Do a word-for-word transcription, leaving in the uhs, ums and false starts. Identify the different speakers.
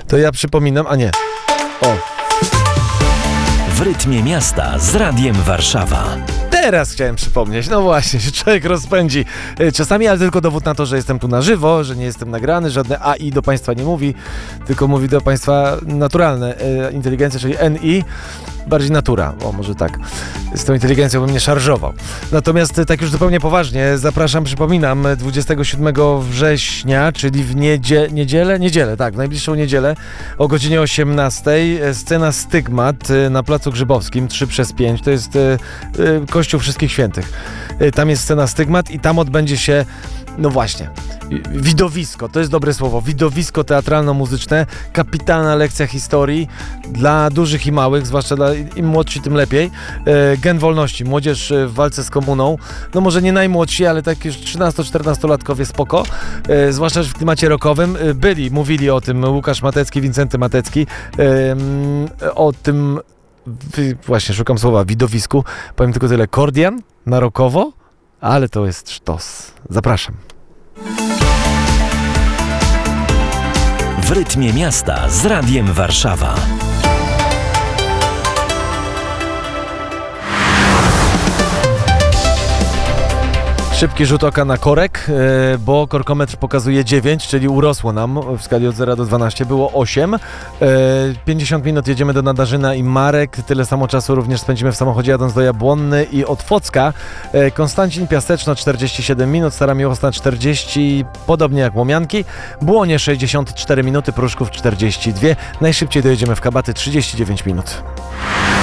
Speaker 1: To ja przypominam, a nie. O.
Speaker 2: W rytmie miasta z Radiem Warszawa.
Speaker 1: Teraz chciałem przypomnieć, no właśnie, się człowiek rozpędzi czasami, ale tylko dowód na to, że jestem tu na żywo, że nie jestem nagrany, żadne A I do Państwa nie mówi, tylko mówi do Państwa naturalne e, inteligencja, czyli N I, bardziej natura, o może tak, z tą inteligencją bym nie szarżował. Natomiast e, tak już zupełnie poważnie, zapraszam, przypominam, dwudziestego siódmego września, czyli w niedzie, niedzielę, niedzielę, tak, w najbliższą niedzielę o godzinie osiemnastej, e, scena Stygmat e, na Placu Grzybowskim, trzy przez pięć, to jest e, e, Kościół Wszystkich Świętych. Tam jest scena Stygmat i tam odbędzie się, no właśnie, widowisko, to jest dobre słowo, widowisko teatralno-muzyczne, kapitalna lekcja historii dla dużych i małych, zwłaszcza dla im młodsi, tym lepiej. Gen wolności, młodzież w walce z komuną, no może nie najmłodsi, ale tak już trzynasto-czternastolatkowie spoko, zwłaszcza w klimacie rockowym. Byli, mówili o tym Łukasz Matecki, Wincenty Matecki, o tym właśnie szukam słowa, widowisku. Powiem tylko tyle. Kordian na rockowo, ale to jest sztos. Zapraszam.
Speaker 2: W rytmie miasta z Radiem Warszawa.
Speaker 1: Szybki rzut oka na korek, bo korkometr pokazuje dziewięć, czyli urosło nam w skali od zera do dwunastu, było osiem. pięćdziesiąt minut jedziemy do Nadarzyna i Marek, tyle samo czasu również spędzimy w samochodzie jadąc do Jabłonny i Otwocka. Konstancin, Piaseczno czterdzieści siedem minut, Stara Miłosna czterdzieści, podobnie jak Łomianki. Błonie sześćdziesiąt cztery minuty, Pruszków czterdzieści dwa. Najszybciej dojedziemy w Kabaty trzydzieści dziewięć minut.